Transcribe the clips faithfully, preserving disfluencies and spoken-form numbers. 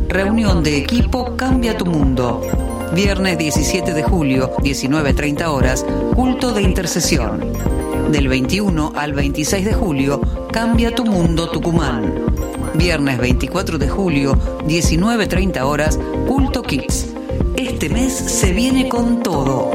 reunión de equipo Cambia tu Mundo. Viernes diecisiete de julio, diecinueve treinta horas, culto de intercesión. Del veintiuno al veintiséis de julio, Cambia tu Mundo Tucumán. Viernes veinticuatro de julio, diecinueve treinta horas, culto Kids. Este mes se viene con todo.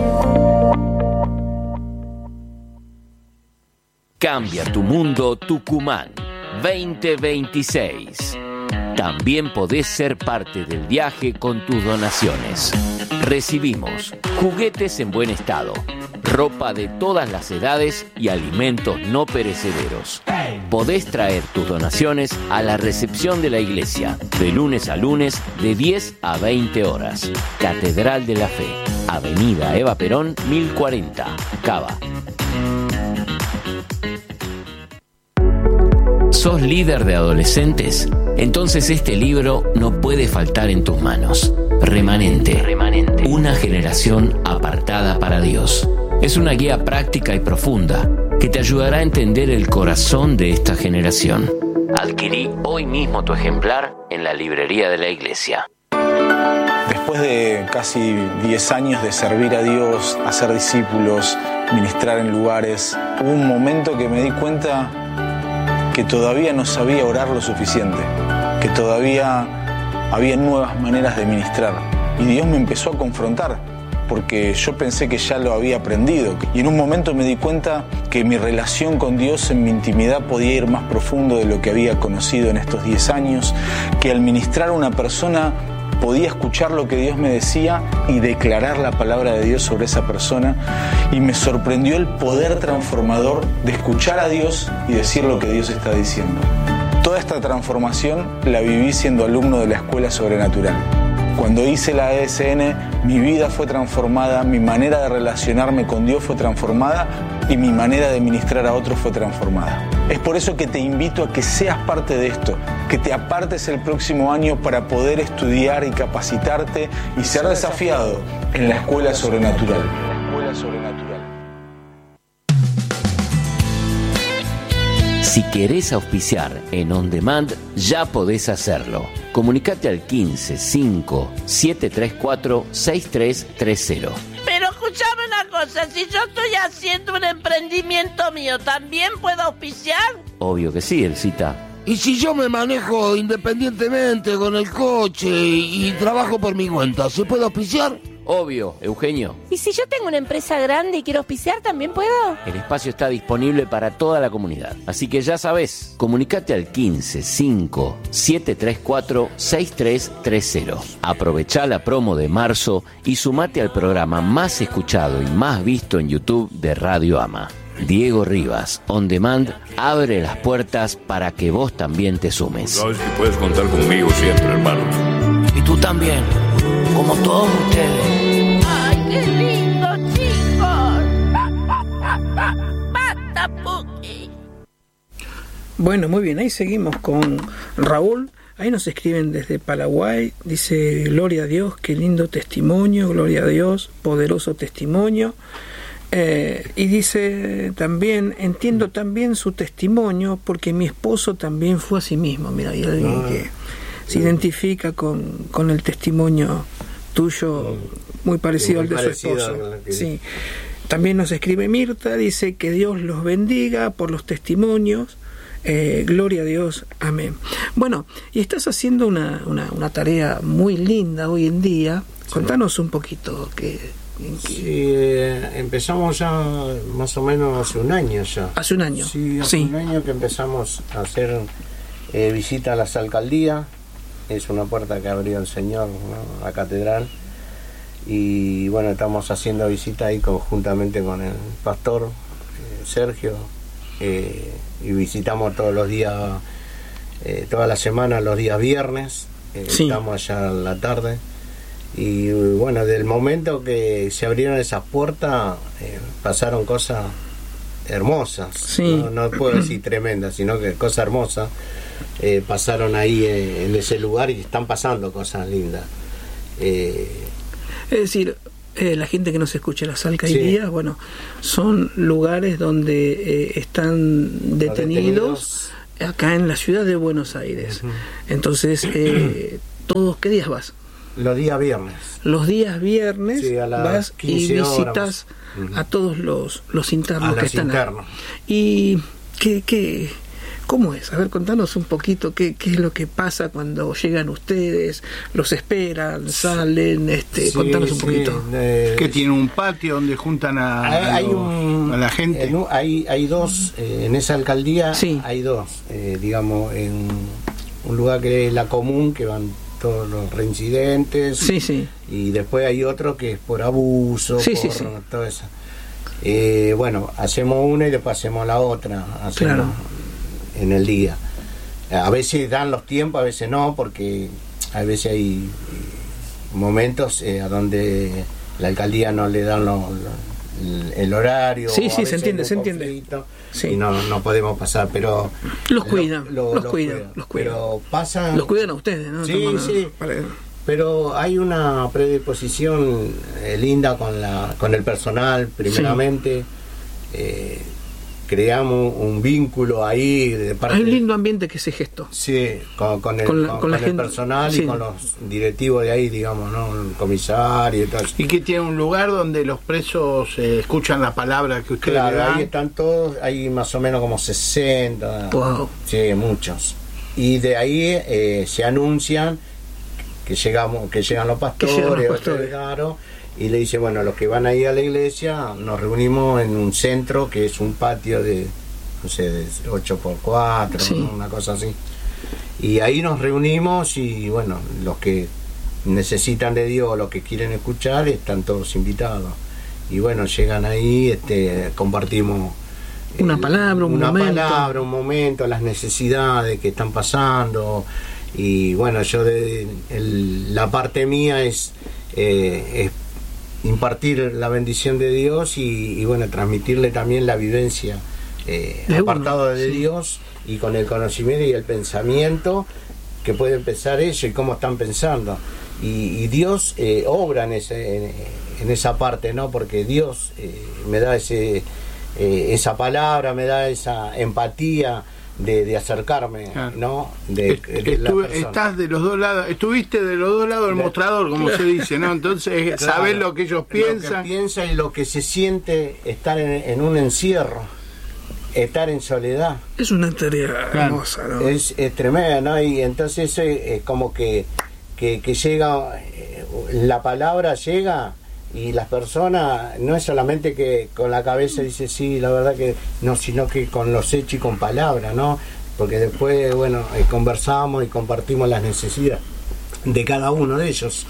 Cambia tu Mundo Tucumán veinte veintiséis. También podés ser parte del viaje con tus donaciones. Recibimos juguetes en buen estado, ropa de todas las edades y alimentos no perecederos. Podés traer tus donaciones a la recepción de la iglesia, de lunes a lunes, de diez a veinte horas. Catedral de la Fe, Avenida Eva Perón, mil cuarenta, Cava. ¿Sos líder de adolescentes? Entonces este libro no puede faltar en tus manos. Remanente, Remanente, una generación apartada para Dios. Es una guía práctica y profunda que te ayudará a entender el corazón de esta generación. Adquirí hoy mismo tu ejemplar en la librería de la iglesia. Después de casi diez años de servir a Dios, hacer discípulos, ministrar en lugares, hubo un momento que me di cuenta que todavía no sabía orar lo suficiente, que todavía había nuevas maneras de ministrar. Y Dios me empezó a confrontar, porque yo pensé que ya lo había aprendido. Y en un momento me di cuenta que mi relación con Dios en mi intimidad podía ir más profundo de lo que había conocido en estos diez años, que al ministrar a una persona podía escuchar lo que Dios me decía y declarar la palabra de Dios sobre esa persona, y me sorprendió el poder transformador de escuchar a Dios y decir lo que Dios está diciendo. Toda esta transformación la viví siendo alumno de la Escuela Sobrenatural. Cuando hice la E S N, mi vida fue transformada, mi manera de relacionarme con Dios fue transformada y mi manera de ministrar a otros fue transformada. Es por eso que te invito a que seas parte de esto, que te apartes el próximo año para poder estudiar y capacitarte y ser desafiado en la Escuela Sobrenatural. La Escuela Sobrenatural. Si querés auspiciar en On Demand, ya podés hacerlo. Comunicate al quince cinco siete tres cuatro seis tres tres cero. Pero escuchame una cosa, si yo estoy haciendo un emprendimiento mío, ¿también puedo auspiciar? Obvio que sí, Elcita. ¿Y si yo me manejo independientemente con el coche y, y trabajo por mi cuenta, se puede auspiciar? Obvio, Eugenio. ¿Y si yo tengo una empresa grande y quiero auspiciar, también puedo? El espacio está disponible para toda la comunidad. Así que ya sabés, comunicate al quince cinco siete tres cuatro seis tres tres cero. Aprovechá la promo de marzo y sumate al programa más escuchado y más visto en YouTube de Radio Ama. Diego Rivas, On Demand, abre las puertas para que vos también te sumes. Sabes que puedes contar conmigo siempre, hermano. Y tú también, como todos ustedes. ¡Ay, qué lindo, chicos! ¡Basta, Puki! Bueno, muy bien, ahí seguimos con Raúl. Ahí nos escriben desde Paraguay. Dice, gloria a Dios, qué lindo testimonio, gloria a Dios, poderoso testimonio. Eh, y dice también, entiendo también su testimonio porque mi esposo también fue a sí mismo. Mira, hay alguien ah, que se identifica con, con el testimonio tuyo, muy parecido muy al de parecido su esposo. Que... Sí. También nos escribe Mirta, dice que Dios los bendiga por los testimonios. Eh, gloria a Dios, amén. Bueno, y estás haciendo una, una, una tarea muy linda hoy en día. Sí. Contanos un poquito que... Sí, eh, empezamos ya más o menos hace un año ya. Hace un año. Sí, hace sí. un año que empezamos a hacer eh, visita a las alcaldías. Es una puerta que abrió el Señor, ¿no? La catedral. Y bueno, estamos haciendo visita ahí conjuntamente con el pastor eh, Sergio. Eh, y visitamos todos los días, eh, toda la semana, los días viernes. Eh, sí. Estamos allá en la tarde. Y bueno, desde el momento que se abrieron esas puertas, eh, pasaron cosas hermosas. Sí. No, no puedo decir tremendas, sino que cosas hermosas eh, pasaron ahí eh, en ese lugar y están pasando cosas lindas. Eh, es decir, eh, la gente que nos escucha, las alcaldías, sí. bueno, son lugares donde eh, están detenidos, detenidos acá en la ciudad de Buenos Aires. Uh-huh. Entonces, eh, todos, ¿qué días vas? Los días viernes. Los días viernes sí, a las vas y visitas horas. a todos los, los internos a que los están internos. ahí. ¿Y qué, qué, cómo es? A ver, contanos un poquito qué, qué es lo que pasa cuando llegan ustedes, los esperan, salen, este, sí, contanos un sí, poquito. Eh, ¿Qué tiene un patio donde juntan a, hay, a, hay los, un, a la gente? En, hay, hay dos, eh, en esa alcaldía sí. hay dos, eh, digamos, en un lugar que es la común, que van todos los reincidentes, sí, sí. y después hay otro que es por abuso, sí, por sí, sí. todo eso. Eh, bueno, hacemos una y después hacemos la otra, hacemos claro. en el día. A veces dan los tiempos, a veces no, porque a veces hay momentos eh, a donde la alcaldía no le dan lo, lo, el, el horario. Sí, sí, se entiende, se conflicto, entiende. Sí. Y no, no podemos pasar, pero... Los cuidan, lo, lo, los, los cuidan, cuidan, los cuidan. Pero pasan... Los cuidan a ustedes, ¿no? Sí, Toman, sí. Para... Pero hay una predisposición eh, linda con la con el personal, primeramente. Sí. Eh, creamos un vínculo ahí de parte. Hay un lindo ambiente que se gestó. Sí, con, con el, con la, con, con la con gente, el personal sí. y con los directivos de ahí, digamos, ¿no? El comisario y todo eso. Y que tiene un lugar donde los presos eh, escuchan la palabra que ustedes claro, le dan. Ahí están todos, hay más o menos como sesenta. Wow. Sí, muchos. Y de ahí eh, se anuncian que llegamos, que llegan los pastores, llegan los pastores. Claro, y le dice, bueno, los que van a ir a la iglesia, nos reunimos en un centro que es un patio de, no sé, de ocho por cuatro, sí. ¿no? Una cosa así. Y ahí nos reunimos y bueno, los que necesitan de Dios, los que quieren escuchar, están todos invitados. Y bueno, llegan ahí, este, compartimos una palabra, un una momento. Una palabra, un momento, las necesidades que están pasando. Y bueno, yo de, el, la parte mía es, eh, es impartir la bendición de Dios y, y bueno, transmitirle también la vivencia eh, de apartado uno, de sí. Dios y con el conocimiento y el pensamiento que pueden pensar ellos y cómo están pensando. Y, y Dios eh, obra en, ese, en, en esa parte, ¿no? Porque Dios eh, me da ese, eh, esa palabra, me da esa empatía. De, de acercarme, claro. ¿no? De, de Estuve, estás de los dos lados, estuviste de los dos lados del de, mostrador, como claro. se dice, ¿no? Entonces, claro. sabés lo que ellos piensan. Lo que piensan y lo que se siente estar en, en un encierro, estar en soledad. Es una tarea claro. hermosa, ¿no? Es, es tremenda, ¿no? Y entonces eso es, es como que, que, que llega, la palabra llega. Y las personas, no es solamente que con la cabeza dice sí, la verdad que no, sino que con los hechos y con palabras, ¿no? Porque después, bueno, eh, conversamos y compartimos las necesidades de cada uno de ellos.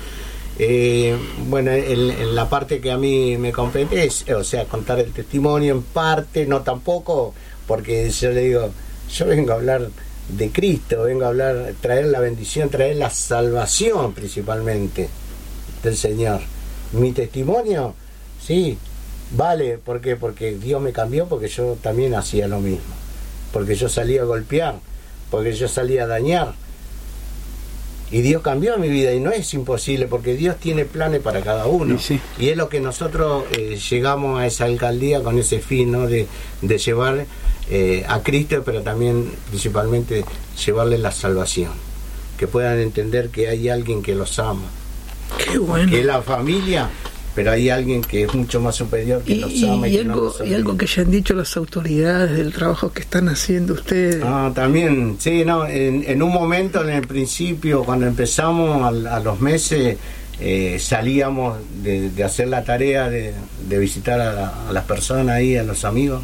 Eh, bueno, en, en la parte que a mí me compete es, o sea, contar el testimonio en parte, no tampoco, porque yo le digo, yo vengo a hablar de Cristo, vengo a hablar, traer la bendición, traer la salvación principalmente del Señor. Mi testimonio, sí, vale, ¿por qué? Porque Dios me cambió, porque yo también hacía lo mismo, porque yo salía a golpear, porque yo salía a dañar, y Dios cambió mi vida, y no es imposible, porque Dios tiene planes para cada uno, sí, sí. y es lo que nosotros eh, llegamos a esa alcaldía con ese fin, ¿no? de, de llevar eh, a Cristo, pero también principalmente llevarle la salvación, que puedan entender que hay alguien que los ama. Qué bueno. Que es la familia, pero hay alguien que es mucho más superior, que y, los ama. Y, y, que algo, no los y algo que ya han dicho las autoridades del trabajo que están haciendo ustedes. Ah, también, sí, no, en, en un momento, en el principio, cuando empezamos a, a los meses, eh, salíamos de, de hacer la tarea de, de visitar a, la, a las personas ahí, a los amigos.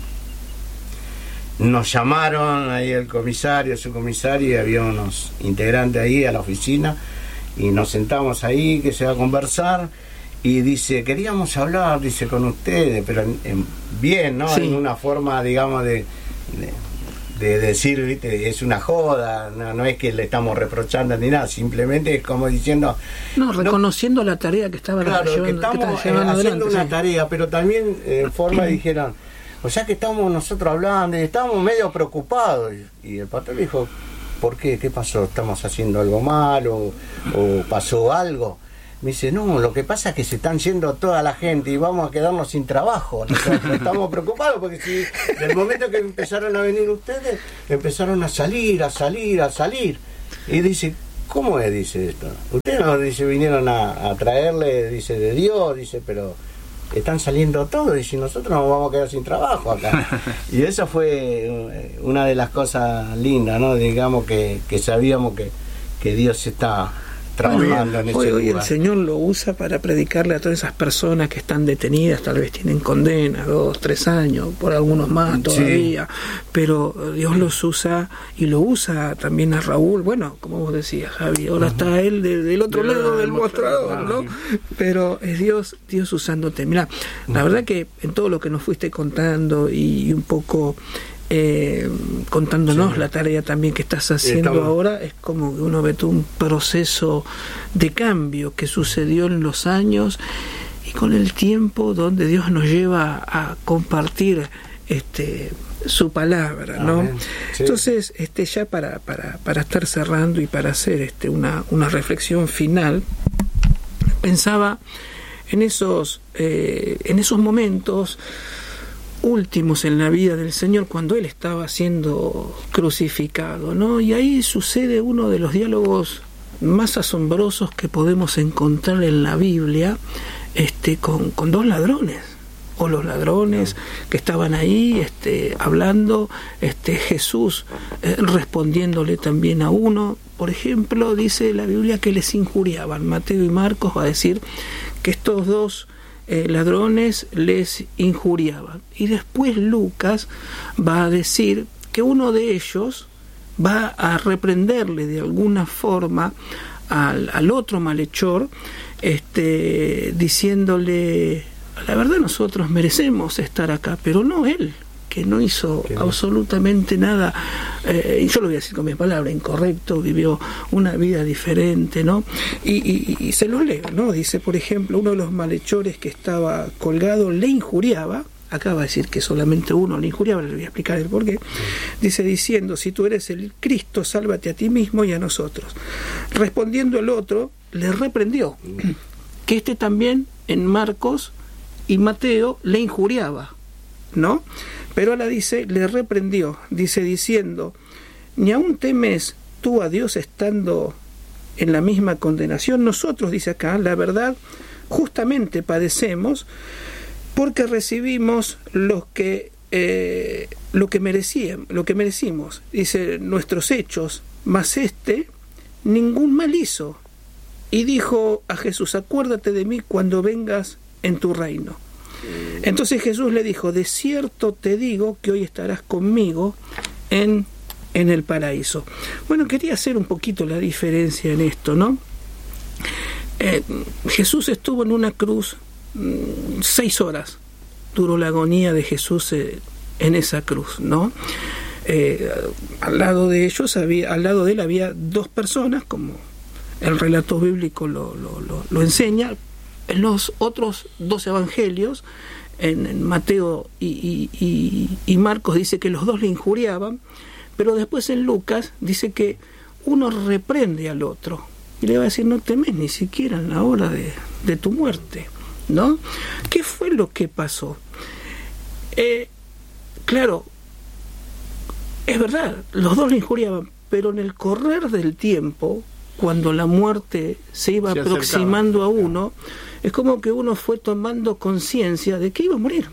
Nos llamaron ahí el comisario, su comisario, y había unos integrantes ahí a la oficina. Y nos sentamos ahí, que se va a conversar, y dice, queríamos hablar, dice, con ustedes, pero en, en, bien, ¿no? Sí. En una forma, digamos, de, de, de decir, ¿viste? Es una joda, no, no es que le estamos reprochando ni nada, simplemente es como diciendo... No, reconociendo no, la tarea que estaban claro, llevando, que estamos que llevando haciendo adelante, una sí. tarea, pero también en eh, forma dijeron, o sea que estamos nosotros hablando y estamos medio preocupados, y, y el pastor dijo... ¿Por qué? ¿Qué pasó? ¿Estamos haciendo algo mal o, o pasó algo? Me dice, no, lo que pasa es que se están yendo toda la gente y vamos a quedarnos sin trabajo. Nosotros estamos preocupados porque si del momento que empezaron a venir ustedes, empezaron a salir, a salir, a salir. Y dice, ¿cómo es? Dice esto. Ustedes nos dice, vinieron a, a traerle, dice, de Dios, dice, pero están saliendo todos, y si nosotros nos vamos a quedar sin trabajo acá. Y eso fue una de las cosas lindas, ¿no? Digamos que, que sabíamos que, que Dios está trabajando en ese hoy, lugar. Hoy el Señor lo usa para predicarle a todas esas personas que están detenidas, tal vez tienen condena, dos, tres años, por algunos más todavía, sí. Pero Dios los usa y lo usa también a Raúl, bueno, como vos decías, Javi, ahora uh-huh. está él de, del otro de lado del mostrador, ¿no? Sí. Pero es Dios, Dios usándote. Mirá, uh-huh. la verdad que en todo lo que nos fuiste contando y un poco Eh, contándonos sí. la tarea también que estás haciendo Estamos. ahora, es como que uno ve todo un proceso de cambio que sucedió en los años y con el tiempo donde Dios nos lleva a compartir este su palabra, ¿no? Sí. Entonces, este ya para, para, para estar cerrando y para hacer este una, una reflexión final, pensaba en esos eh, en esos momentos últimos en la vida del Señor cuando Él estaba siendo crucificado, ¿no? Y ahí sucede uno de los diálogos más asombrosos que podemos encontrar en la Biblia, este, con, con dos ladrones, o los ladrones que estaban ahí este, hablando, este, Jesús eh, respondiéndole también a uno. Por ejemplo, dice la Biblia que les injuriaban. Mateo y Marcos va a decir que estos dos Eh, ladrones les injuriaban, y después Lucas va a decir que uno de ellos va a reprenderle de alguna forma al, al otro malhechor, este, diciéndole, la verdad nosotros merecemos estar acá, pero no él, que no hizo no? absolutamente nada, eh, y yo lo voy a decir con mis palabras, incorrecto, vivió una vida diferente, ¿no? Y, y, y se lo leo, ¿no? Dice, por ejemplo, uno de los malhechores que estaba colgado le injuriaba, acá va a decir que solamente uno le injuriaba, le voy a explicar el porqué, dice, diciendo, si tú eres el Cristo, sálvate a ti mismo y a nosotros. Respondiendo el otro, le reprendió, que este también en Marcos y Mateo le injuriaba, ¿no? Pero ahora dice, le reprendió, dice diciendo, ni aún temes tú a Dios estando en la misma condenación. Nosotros, dice acá, la verdad, justamente padecemos porque recibimos lo que eh, lo que merecíamos, lo que merecimos, dice, nuestros hechos, mas este ningún mal hizo. Y dijo a Jesús, acuérdate de mí cuando vengas en tu reino. Entonces Jesús le dijo, de cierto te digo que hoy estarás conmigo en, en el paraíso. Bueno, quería hacer un poquito la diferencia en esto, ¿no? Eh, Jesús estuvo en una cruz mmm, seis horas, duró la agonía de Jesús eh, en esa cruz, ¿no? Eh, al lado de ellos había, al lado de él había dos personas, como el relato bíblico lo, lo, lo, lo enseña. En los otros dos evangelios, en, en Mateo y, y, y, y Marcos, dice que los dos le injuriaban, pero después en Lucas dice que uno reprende al otro y le va a decir, no temes ni siquiera en la hora de, de tu muerte, ¿no? ¿Qué fue lo que pasó? Eh, claro, es verdad, los dos le injuriaban, pero en el correr del tiempo, cuando la muerte se iba se aproximando a uno, es como que uno fue tomando conciencia de que iba a morir,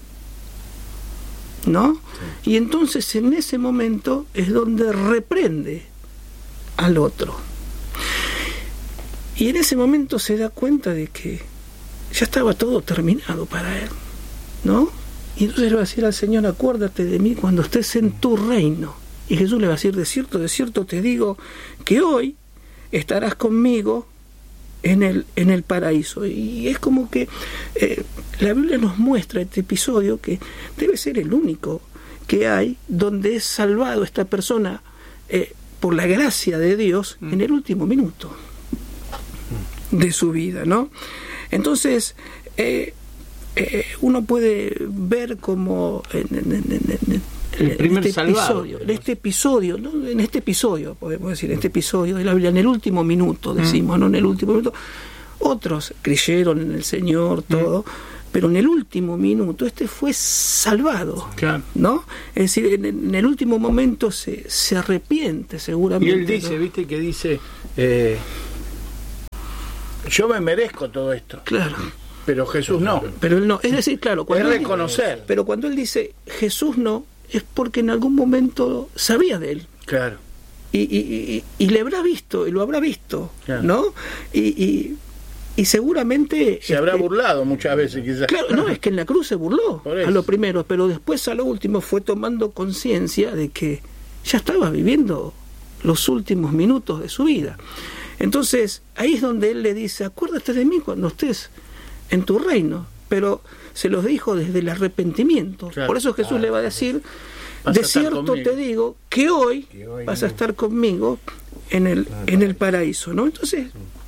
¿no? Sí. Y entonces en ese momento es donde reprende al otro. Y en ese momento se da cuenta de que ya estaba todo terminado para él, ¿no? Y entonces le va a decir al Señor, acuérdate de mí cuando estés en tu reino. Y Jesús le va a decir, de cierto, de cierto te digo que hoy estarás conmigo en el en el paraíso. Y es como que eh, la Biblia nos muestra este episodio que debe ser el único que hay donde es salvado esta persona eh, por la gracia de Dios mm. en el último minuto de su vida, ¿no? Entonces eh, eh, uno puede ver como en, en, en, en, el primer este salvado, episodio, en este episodio, ¿no? En este episodio, podemos decir, en este episodio de la Biblia, en el último minuto, decimos, mm. ¿no? En el último minuto, otros creyeron en el Señor, todo, mm. pero en el último minuto este fue salvado, claro. ¿no? Es decir, en, en el último momento se, se arrepiente seguramente. Y él dice, ¿no? Viste que dice, eh, yo me merezco todo esto. Claro. Pero Jesús no. Pero él no. Es decir, claro, cuando es él, reconocer. Pero cuando él dice Jesús no, es porque en algún momento sabía de él. Claro. Y, y, y, y le habrá visto, y lo habrá visto, claro. ¿no? Y, y, y seguramente... Se habrá este, burlado muchas veces, quizás. Claro, no, es que en la cruz se burló a lo primero, pero después a lo último fue tomando conciencia de que ya estaba viviendo los últimos minutos de su vida. Entonces, ahí es donde él le dice, acuérdate de mí cuando estés en tu reino, pero se los dijo desde el arrepentimiento. Claro. Por eso Jesús ah, le va a decir, de cierto te digo que hoy, que hoy vas no. a estar conmigo en el, no, en el paraíso, ¿no? Entonces,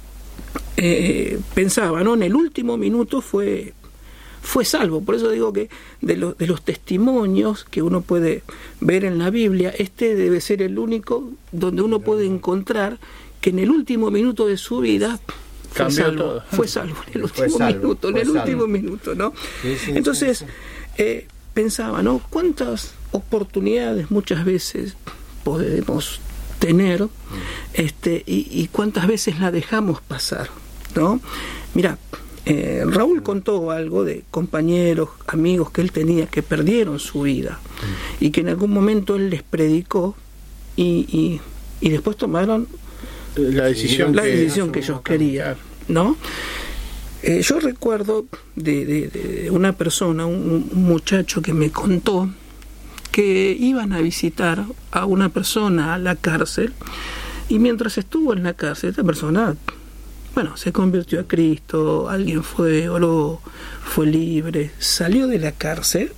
eh, pensaba, ¿no? En el último minuto fue, fue salvo. Por eso digo que de, lo, de los testimonios que uno puede ver en la Biblia, este debe ser el único donde uno puede encontrar que en el último minuto de su vida fue cambió salvo, todo. Fue salvo en el último salvo, minuto, en el salvo. último minuto, ¿no? Sí, sí, Entonces, sí, sí. Eh, pensaba, ¿no? ¿Cuántas oportunidades muchas veces podemos tener, mm. este, y, y cuántas veces la dejamos pasar, ¿no? Mira, eh, Raúl contó algo de compañeros, amigos que él tenía que perdieron su vida mm. y que en algún momento él les predicó y, y, y después tomaron la decisión, la que, decisión que ellos querían, ¿no? Eh, yo recuerdo de, de, de una persona, un, un muchacho que me contó que iban a visitar a una persona a la cárcel y mientras estuvo en la cárcel esta persona, bueno, se convirtió a Cristo, alguien fue, oró, fue libre, salió de la cárcel,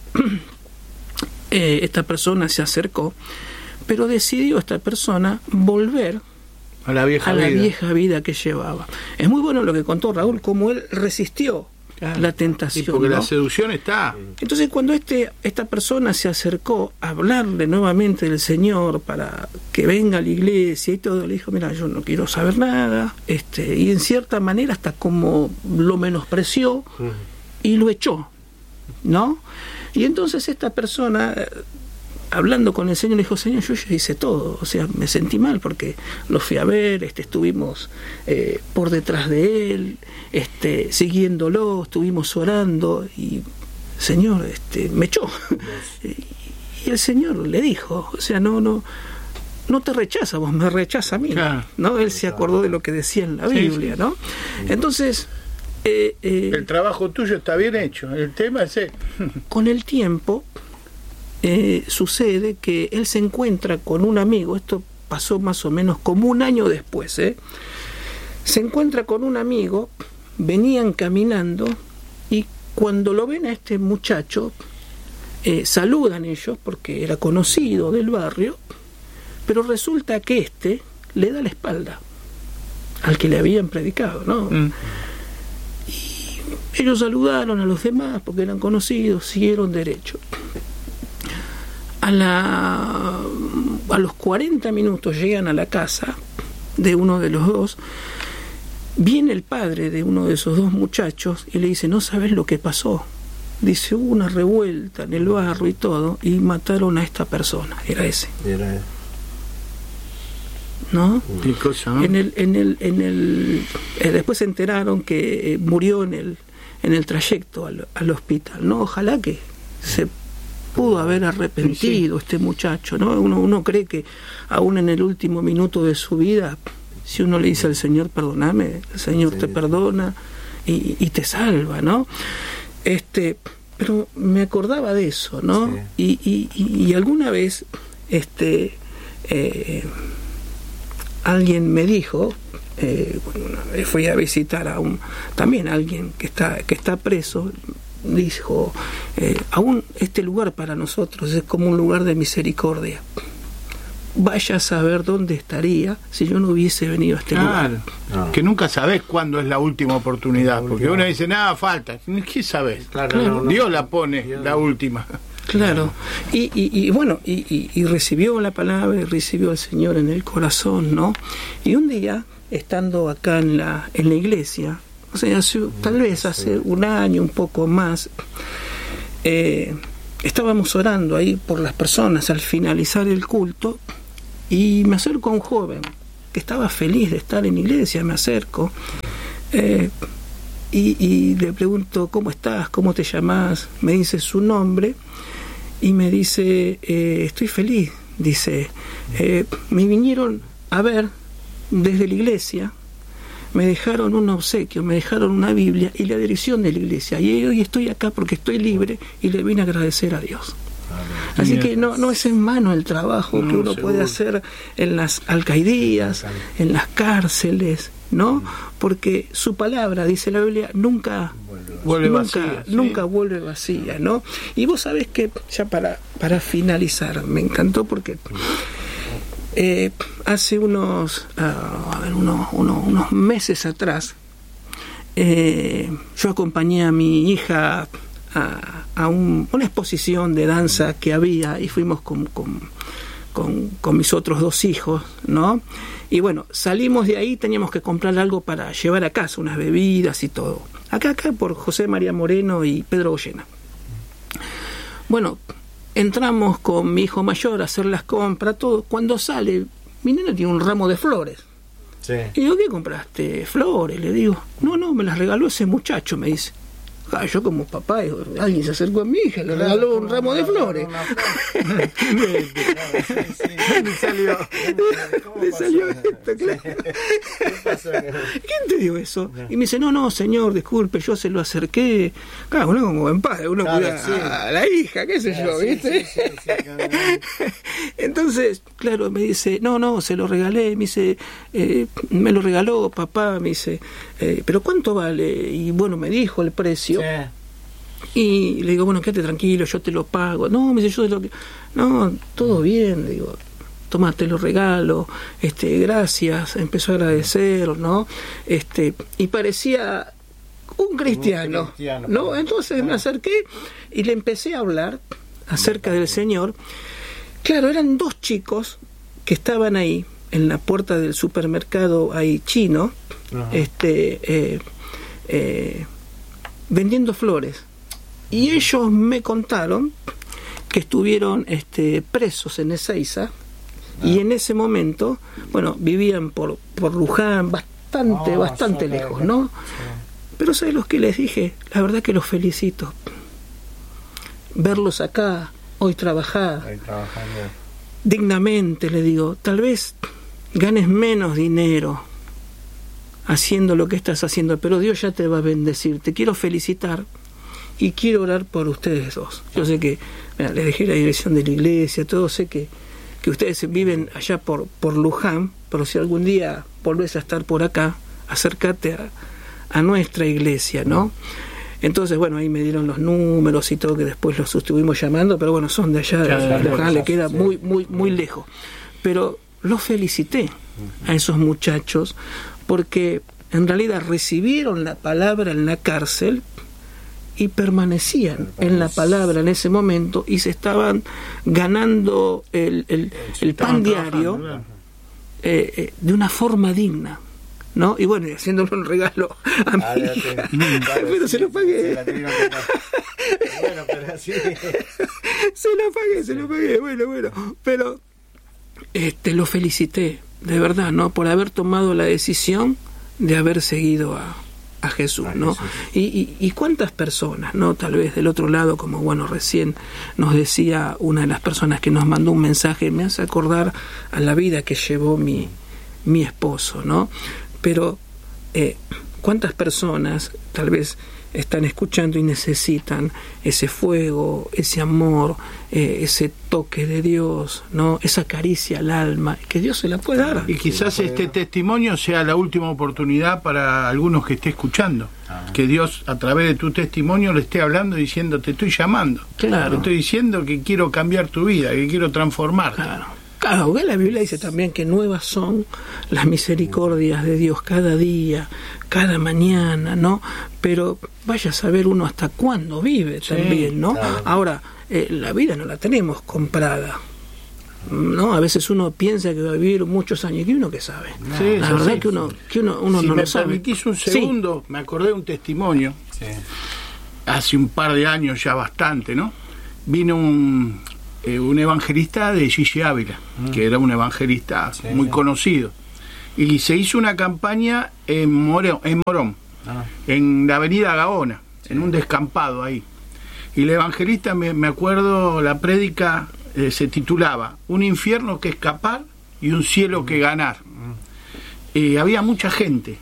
eh, esta persona se acercó, pero decidió esta persona volver a la vieja a la vida. vieja vida que llevaba. Es muy bueno lo que contó Raúl, cómo él resistió claro. la tentación. Sí, porque ¿no? la seducción está. Entonces, cuando este esta persona se acercó a hablarle nuevamente del Señor para que venga a la iglesia y todo, le dijo, mira, yo no quiero saber nada, este y en cierta manera hasta como lo menospreció uh-huh. y lo echó, ¿no? Y entonces esta persona, hablando con el Señor, le dijo, Señor, yo ya hice todo, o sea, me sentí mal porque lo fui a ver, este, estuvimos eh, por detrás de él, este, siguiéndolo, estuvimos orando y Señor, este, me echó. Y el Señor le dijo, o sea, no, no, no te rechaza, vos me rechaza a mí, claro. ¿no? Él se acordó de lo que decía en la Biblia, sí, sí. ¿no? Entonces, eh, eh, el trabajo tuyo está bien hecho, el tema es ese. Con el tiempo Eh, sucede que él se encuentra con un amigo, esto pasó más o menos como un año después, ¿eh? se encuentra con un amigo, venían caminando y cuando lo ven a este muchacho, eh, saludan ellos porque era conocido del barrio, pero resulta que este le da la espalda al que le habían predicado, ¿no? Mm. Y ellos saludaron a los demás porque eran conocidos, siguieron derecho. A, la, a los cuarenta minutos llegan a la casa de uno de los dos, viene el padre de uno de esos dos muchachos y le dice, no sabes lo que pasó, dice, hubo una revuelta en el barrio y todo y mataron a esta persona, era ese, era ese. ¿no? ¿Qué cosa, no? En el, en el, en el, eh, después se enteraron que eh, murió en el, en el trayecto al, al hospital, ¿no? Ojalá que se pudo haber arrepentido sí. este muchacho, ¿no? Uno, uno cree que aún en el último minuto de su vida, si uno le dice al Señor, perdóname, el Señor sí. te perdona y, y te salva, ¿no? Este, pero me acordaba de eso, ¿no? Sí. Y, y, y alguna vez, este, eh, alguien me dijo, eh, bueno, fui a visitar a un, también a alguien que está, que está preso. Dijo, eh, aún este lugar para nosotros es como un lugar de misericordia. Vaya a saber dónde estaría si yo no hubiese venido a este claro, lugar. No. Que nunca sabés cuándo es la última oportunidad, la última. Porque uno dice, nada, falta. ¿Qué sabés? Claro, claro. No, no, Dios la pone, Dios la no. última. Claro. Y, y, y bueno, y, y, y recibió la palabra y recibió al Señor en el corazón, ¿no? Y un día, estando acá en la, en la iglesia, o sea, hace, tal vez hace un año, un poco más, eh, estábamos orando ahí por las personas al finalizar el culto, y me acerco a un joven que estaba feliz de estar en iglesia, me acerco, eh, y, y le pregunto, ¿cómo estás? ¿Cómo te llamás? Me dice su nombre, y me dice, eh, estoy feliz, dice, eh, me vinieron a ver desde la iglesia, me dejaron un obsequio, me dejaron una Biblia y la dirección de la iglesia, y hoy estoy acá porque estoy libre y le vine a agradecer a Dios. Así que no, no es en vano el trabajo no, que uno seguro. puede hacer en las alcaidías, en las cárceles, ¿no? Porque su palabra, dice la Biblia, nunca vuelve nunca, vacía, ¿sí? nunca vuelve vacía, ¿no? Y vos sabés que, ya para, para finalizar, me encantó porque eh, hace unos, uh, a ver, unos, unos, unos meses atrás, eh, yo acompañé a mi hija a, a un, una exposición de danza que había, y fuimos con, con, con, con mis otros dos hijos, ¿no? Y bueno, salimos de ahí, teníamos que comprar algo para llevar a casa, unas bebidas y todo. Acá, acá por José María Moreno y Pedro Goyena. Bueno, entramos con mi hijo mayor a hacer las compras, todo. Cuando sale, mi nena tiene un ramo de flores. Sí. Y digo, ¿qué compraste? Flores, le digo. No, no, me las regaló ese muchacho, me dice. Ah, yo como papá, digo, alguien se acercó a mi hija, le regaló un ramo de flores. Me salió, me salió esto, claro. ¿Quién te dio eso? Y me dice, no, no, señor, disculpe, yo se lo acerqué. Claro, uno como buen padre, uno claro, cuida sí. a la hija, qué sé yo, ¿viste? Sí, sí, sí, sí, entonces, claro, me dice, no, no, se lo regalé, me dice, eh, me lo regaló papá, me dice, eh, pero ¿cuánto vale? Y bueno, me dijo el precio. Sí. Y le digo, bueno, quédate tranquilo, yo te lo pago. No, me dice, yo te lo... No, todo bien, digo, toma, te lo regalo, este, gracias. Empezó a agradecer, ¿no? Este, y parecía un cristiano, un cristiano ¿no? Entonces me acerqué y le empecé a hablar acerca del Señor. Claro, eran dos chicos que estaban ahí en la puerta del supermercado ahí chino, uh-huh. este eh, eh, vendiendo flores, y ellos me contaron que estuvieron este, presos en Ezeiza, ah. y en ese momento, bueno, vivían por, por Luján, bastante, oh, bastante lejos, bien. ¿no? Sí. Pero ¿sabes lo que les dije? La verdad que los felicito. Verlos acá, hoy trabajar, hoy trabajando dignamente, le digo, tal vez ganes menos dinero haciendo lo que estás haciendo, pero Dios ya te va a bendecir. Te quiero felicitar y quiero orar por ustedes dos. Yo sé que, mira, les dejé la dirección de la iglesia, todo, sé que, que ustedes viven allá por, por Luján, pero si algún día volvés a estar por acá, acércate a, a nuestra iglesia, ¿no? Entonces, bueno, ahí me dieron los números y todo, que después los estuvimos llamando, pero bueno, son de allá, de, de Luján, le queda muy, muy, muy lejos. Pero los felicité a esos muchachos, porque en realidad recibieron la palabra en la cárcel y permanecían en la palabra en ese momento, y se estaban ganando el, el, el pan diario eh, eh, de una forma digna, ¿no? Y bueno, y haciéndole un regalo a mi ah, hija, claro, pero sí, se lo pagué. Se, bueno, pero sí. se lo pagué, se lo pagué, bueno, bueno, pero este, lo felicité, de verdad, ¿no? Por haber tomado la decisión de haber seguido a, a Jesús, ¿no? Y, y, y cuántas personas, ¿no? Tal vez del otro lado, como bueno, recién nos decía una de las personas que nos mandó un mensaje, me hace acordar a la vida que llevó mi, mi esposo, ¿no? Pero eh, cuántas personas tal vez están escuchando y necesitan ese fuego, ese amor, eh, ese toque de Dios, ¿no? Esa caricia al alma, que Dios se la puede dar. Y quizás este testimonio sea la última oportunidad para algunos que esté escuchando. Ah. Que Dios, a través de tu testimonio, le esté hablando, diciendo, te estoy llamando. Claro. Te estoy diciendo que quiero cambiar tu vida, que quiero transformarte. Claro. Claro, la Biblia dice también que nuevas son las misericordias de Dios cada día, cada mañana, ¿no? Pero vaya a saber uno hasta cuándo vive también, ¿no? Claro. Ahora, eh, la vida no la tenemos comprada. no, a veces uno piensa que va a vivir muchos años, y uno que sabe. Sí, la sí, verdad sí, que uno, sí. que uno, uno si no me lo sabe. permitís un segundo, sí. Me acordé de un testimonio, sí. Hace un par de años ya bastante, ¿no? Vino un, eh, un evangelista de Gigi Ávila, mm. que era un evangelista sí, muy sí. conocido, y se hizo una campaña en Morón, en, Morón, ah. en la avenida Gaona, sí. en un descampado ahí. Y el evangelista, me, me acuerdo, la prédica eh, se titulaba Un infierno que escapar y un cielo que ganar. Y había mucha gente.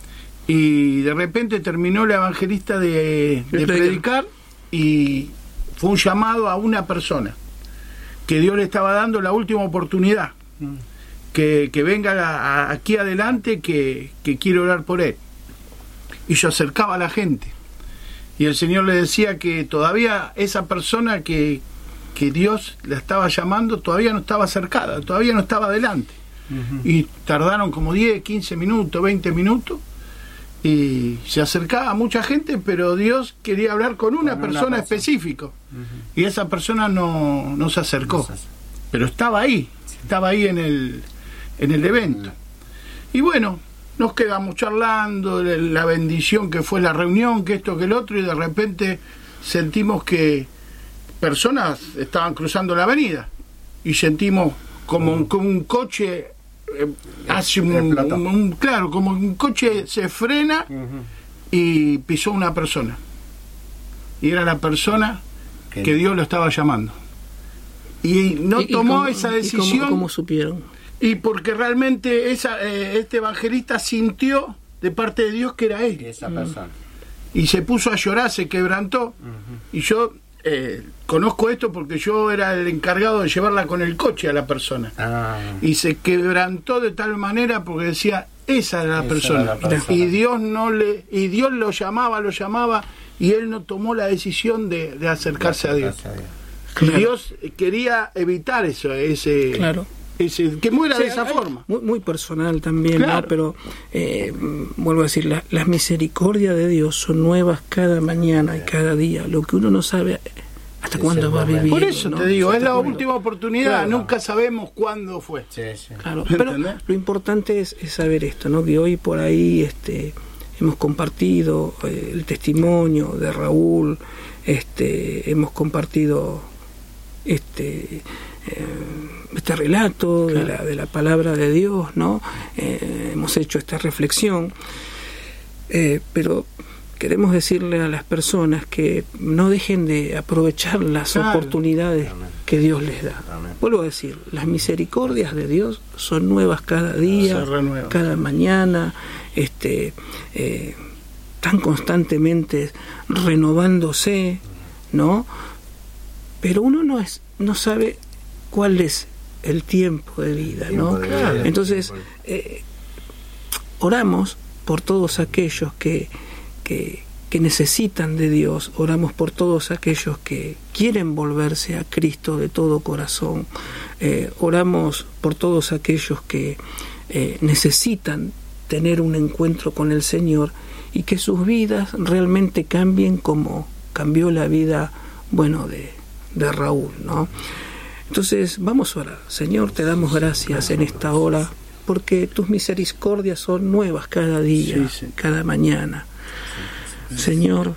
Y de repente terminó el evangelista de, de predicar y fue un llamado a una persona que Dios le estaba dando la última oportunidad. Que, que venga a, a, aquí adelante que, que quiere orar por él. Y yo acercaba a la gente. Y el Señor le decía que todavía esa persona que, que Dios la estaba llamando todavía no estaba acercada, todavía no estaba adelante. Uh-huh. Y tardaron como diez, quince minutos, veinte minutos, y se acercaba mucha gente, pero Dios quería hablar con una con persona específica. Uh-huh. Y esa persona no, no se acercó, no se pero estaba ahí, estaba ahí en el, en el evento. Uh-huh. Y bueno, nos quedamos charlando, la bendición que fue la reunión, que esto, que el otro, y de repente sentimos que personas estaban cruzando la avenida y sentimos como un, como un coche eh, hace un, un, un claro, como un coche se frena uh-huh. y pisó una persona, y era la persona ¿Qué? que Dios lo estaba llamando, y no ¿Y, tomó y cómo, esa decisión. ¿Y cómo, cómo supieron? Y porque realmente esa, eh, este evangelista sintió de parte de Dios que era él. Esa persona. Y se puso a llorar, se quebrantó. Uh-huh. Y yo eh, conozco esto porque yo era el encargado de llevarla con el coche a la persona. Ah. Y se quebrantó de tal manera porque decía, esa era la, esa persona. Era la persona. Y Dios no le, y Dios lo llamaba, lo llamaba, y él no tomó la decisión de, de acercarse de a Dios. A Dios. Claro. Y Dios quería evitar eso, ese. Claro. Ese, que muera sí, de esa forma. Muy, muy personal también, claro. ¿no? Pero eh, vuelvo a decir, la, las misericordias de Dios son nuevas cada mañana y cada día. Lo que uno no sabe hasta sí, cuándo va a vivir. Por eso, ¿no? Te digo, es la cuándo? última oportunidad, claro. Nunca sabemos cuándo fue. Sí, sí. Claro, pero lo importante es, es saber esto, ¿no? Que hoy por ahí este, hemos compartido eh, el testimonio de Raúl, este, hemos compartido este eh, este relato claro. de, la, de la palabra de Dios, ¿no? Eh, hemos hecho esta reflexión, eh, pero queremos decirle a las personas que no dejen de aprovechar las claro. oportunidades Amén. que Dios les da. Amén. Vuelvo a decir, las misericordias de Dios son nuevas cada día, cada mañana, este, eh, tan constantemente renovándose, ¿no? Pero uno no es, no sabe cuál es el tiempo de vida, ¿no? De vida. Entonces, eh, oramos por todos aquellos que, que, que necesitan de Dios, oramos por todos aquellos que quieren volverse a Cristo de todo corazón, eh, oramos por todos aquellos que eh, necesitan tener un encuentro con el Señor y que sus vidas realmente cambien como cambió la vida, bueno, de, de Raúl, ¿no? Entonces vamos a orar. Señor, te damos gracias en esta hora porque tus misericordias son nuevas cada día, sí, sí. cada mañana. Señor,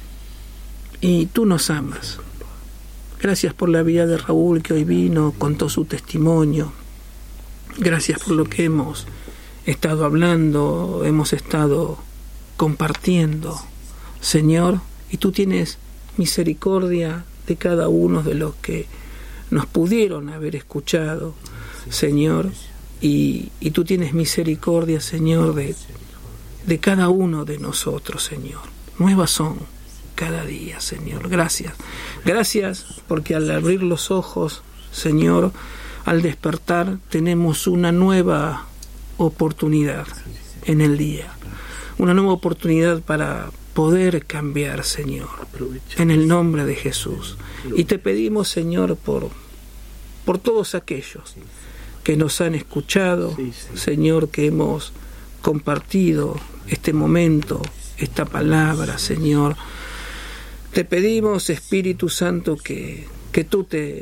y tú nos amas. Gracias por la vida de Raúl que hoy vino, contó su testimonio. Gracias por lo que hemos estado hablando, hemos estado compartiendo. Señor, y tú tienes misericordia de cada uno de los que nos pudieron haber escuchado, Señor, y, y tú tienes misericordia, Señor, de, de cada uno de nosotros, Señor. Nuevas son cada día, Señor. Gracias. Gracias porque al abrir los ojos, Señor, al despertar, tenemos una nueva oportunidad en el día. Una nueva oportunidad para poder cambiar, Señor, en el nombre de Jesús. Y te pedimos, Señor, por, por todos aquellos que nos han escuchado, Señor, que hemos compartido este momento, esta palabra, Señor. Te pedimos, Espíritu Santo, que, que tú te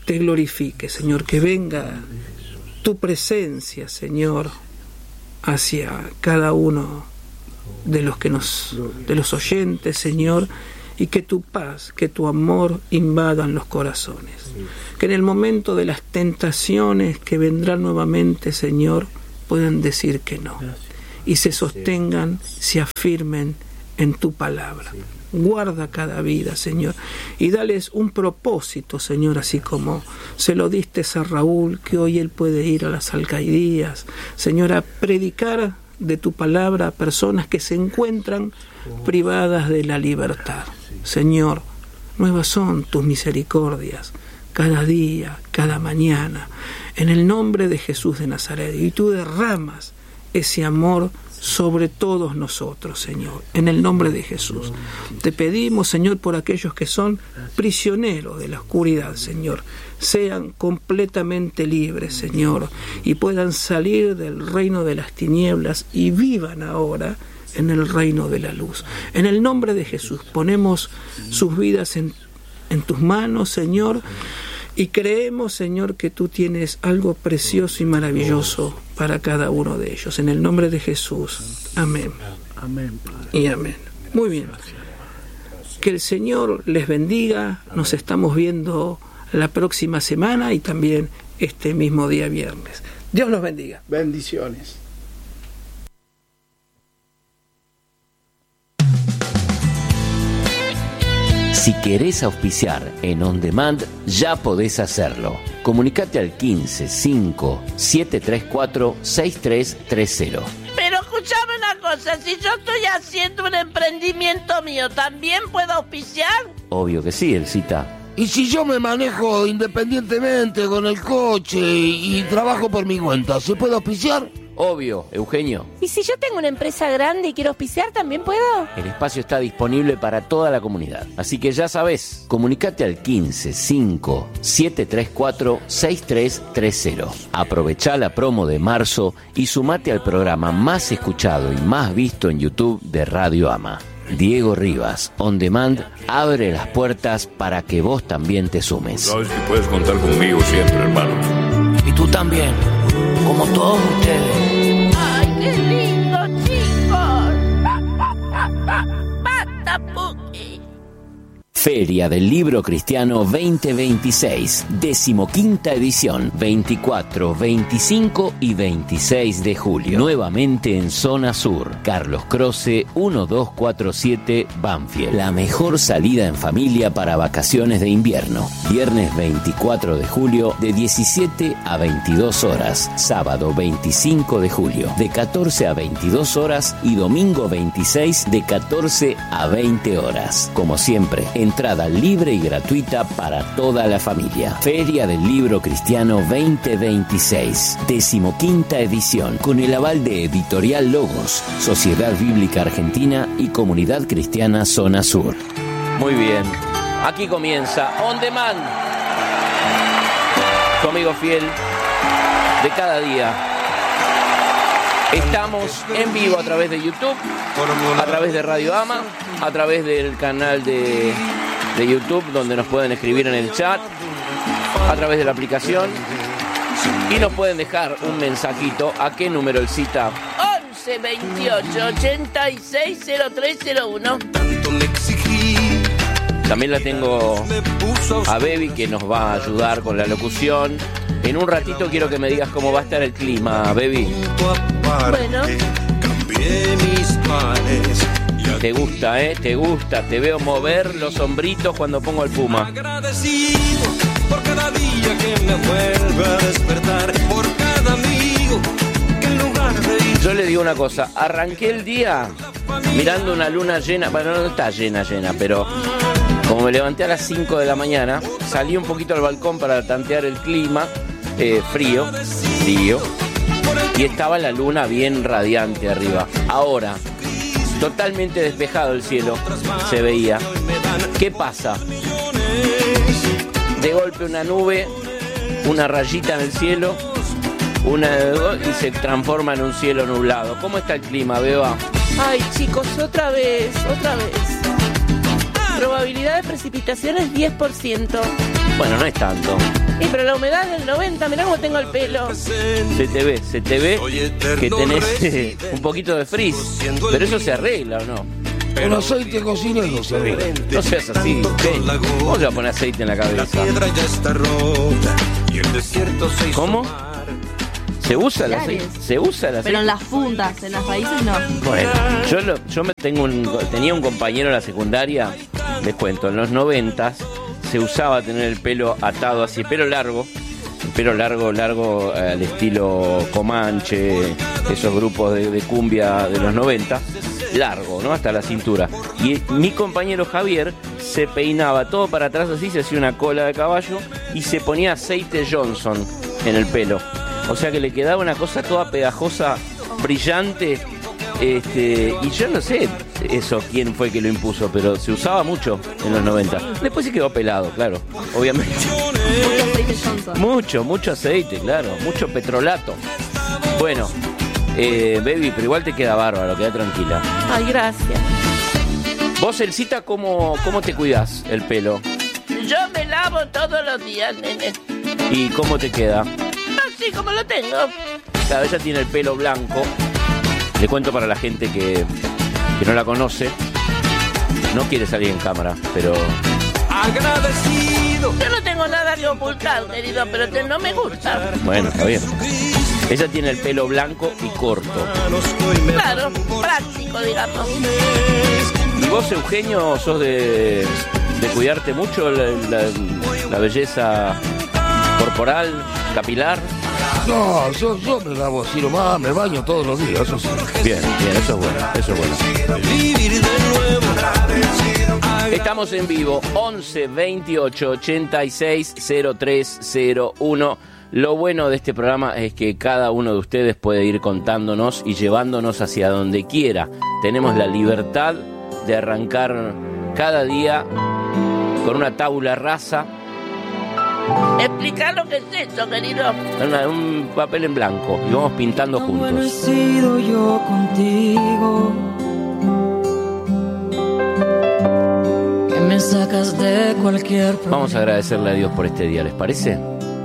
te glorifique, Señor, que venga tu presencia, Señor, hacia cada uno de los que nos, de los oyentes, Señor, y que tu paz, que tu amor invadan los corazones. Que en el momento de las tentaciones que vendrán nuevamente, Señor, puedan decir que no y se sostengan, se afirmen en tu palabra. Guarda cada vida, Señor, y dales un propósito, Señor, así como se lo diste a Raúl, que hoy él puede ir a las alcaldías, Señor, a predicar de tu palabra a personas que se encuentran privadas de la libertad. Señor, nuevas son tus misericordias cada día, cada mañana, en el nombre de Jesús de Nazaret, y tú derramas ese amor sobre todos nosotros, Señor, en el nombre de Jesús. Te pedimos, Señor, por aquellos que son prisioneros de la oscuridad, Señor, sean completamente libres, Señor, y puedan salir del reino de las tinieblas y vivan ahora en el reino de la luz. En el nombre de Jesús ponemos sus vidas en, en tus manos, Señor, y creemos, Señor, que tú tienes algo precioso y maravilloso para cada uno de ellos. En el nombre de Jesús. Amén. Amén, Padre. Y amén. Muy bien. Que el Señor les bendiga. Nos estamos viendo la próxima semana y también este mismo día viernes. Dios los bendiga. Bendiciones. Si querés auspiciar en On Demand, ya podés hacerlo. Comunicate al quince cinco siete tres cuatro seis tres tres cero. Pero escuchame una cosa, si yo estoy haciendo un emprendimiento mío, ¿también puedo auspiciar? Obvio que sí, Elcita. Y si yo me manejo independientemente con el coche y, y trabajo por mi cuenta, ¿se puede auspiciar? Obvio, Eugenio. ¿Y si yo tengo una empresa grande y quiero auspiciar, también puedo? El espacio está disponible para toda la comunidad. Así que ya sabés, comunicate al quince cinco siete tres cuatro seis tres tres cero. Aprovechá la promo de marzo y sumate al programa más escuchado y más visto en YouTube de Radio Ama. Diego Rivas, On Demand, abre las puertas para que vos también te sumes. Sabes que puedes contar conmigo siempre, hermano. Y tú también, como todos ustedes. ¡Ay, qué lindo, chicos! ¡Basta, Puki! Feria del Libro Cristiano veinte veintiséis, decimoquinta edición, veinticuatro, veinticinco y veintiséis de julio. Nuevamente en Zona Sur, Carlos Croce, uno dos cuatro siete, Banfield. La mejor salida en familia para vacaciones de invierno. Viernes veinticuatro de julio, de diecisiete a veintidós horas. Sábado veinticinco de julio, de catorce a veintidós horas. Y domingo veintiséis, de catorce a veinte horas. Como siempre, entrada libre y gratuita para toda la familia. Feria del Libro Cristiano veinte veintiséis, decimoquinta edición, con el aval de Editorial Logos, Sociedad Bíblica Argentina y Comunidad Cristiana Zona Sur. Muy bien, aquí comienza On Demand, tu amigo fiel de cada día. Estamos en vivo a través de YouTube, a través de Radio Ama, a través del canal de, de YouTube, donde nos pueden escribir en el chat, a través de la aplicación, y nos pueden dejar un mensajito. ¿A qué número, el cita? once veintiocho ochenta y seis cero tres cero uno. También la tengo a Bebi, que nos va a ayudar con la locución. En un ratito quiero que me digas cómo va a estar el clima, Bebi. Bueno. Te gusta, ¿eh? Te gusta. Te veo mover los hombritos cuando pongo el Puma. Agradecido por cada día que me vuelve a despertar, por cada amigo que en lugar de ir... Yo le digo una cosa. Arranqué el día mirando una luna llena. Bueno, no está llena, llena, pero... Como me levanté a las cinco de la mañana, salí un poquito al balcón para tantear el clima, eh, frío, frío, y estaba la luna bien radiante arriba. Ahora, totalmente despejado el cielo, se veía. ¿Qué pasa? De golpe una nube, una rayita en el cielo, una y se transforma en un cielo nublado. ¿Cómo está el clima, Beba? Ay, chicos, otra vez, otra vez. Probabilidad de precipitaciones diez por ciento. Bueno, no es tanto. Sí, pero la humedad del noventa, mirá cómo tengo el pelo. Se te ve, se te ve que tenés eh, un poquito de frizz. Pero eso se arregla, ¿o no? Con aceite cocinero se arregla. No seas así, ¿qué? ¿Cómo se va a poner aceite en la cabeza? ¿Cómo? ¿Se usa el aceite? ¿Se usa el aceite? Pero en las puntas, en las raíces no. Bueno, yo, lo, yo me tengo un, tenía un compañero en la secundaria, les cuento, en los noventas se usaba tener el pelo atado así, pelo largo, el pelo largo, largo al estilo Comanche, esos grupos de, de cumbia de los noventa, largo, ¿no? Hasta la cintura. Y mi compañero Javier se peinaba todo para atrás así, se hacía una cola de caballo y se ponía aceite Johnson en el pelo. O sea que le quedaba una cosa toda pegajosa, brillante, este, y yo no sé eso quién fue que lo impuso, pero se usaba mucho en los noventa. Después se quedó pelado, claro, obviamente. Mucho aceite Johnson. Mucho, mucho aceite, claro, mucho petrolato. Bueno, eh, baby, pero igual te queda bárbaro, queda tranquila. Ay, gracias. Vos, Elcita, ¿cómo, cómo te cuidás el pelo? Yo me lavo todos los días, nene. ¿Y cómo te queda? Así como lo tengo. Cada ella tiene el pelo blanco. Le cuento para la gente que, que no la conoce. No quiere salir en cámara, pero... Agradecido. Yo no tengo nada que ocultar, querido, pero te, no me gusta. Bueno, está bien. Ella tiene el pelo blanco y corto. Claro, práctico, digamos. ¿Y vos, Eugenio, sos de, de cuidarte mucho la, la, la belleza corporal, capilar? No, yo, yo me lavo así nomás, me baño todos los días, eso sí. Bien, bien, eso es bueno, eso es bueno. Estamos en vivo, once veintiocho ochenta y seis cero tres cero uno. Lo bueno de este programa es que cada uno de ustedes puede ir contándonos y llevándonos hacia donde quiera. Tenemos la libertad de arrancar cada día con una tabula rasa. Explica lo que es eso, querido. Una, un papel en blanco y vamos pintando juntos. Bueno, he sido yo contigo, que me sacas de cualquier problema. Vamos a agradecerle a Dios por este día, ¿les parece?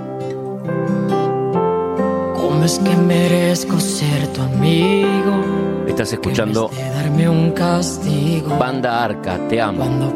¿Cómo es que merezco ser tu amigo? Estás escuchando darme un castigo Banda Arca, te amo. Cuando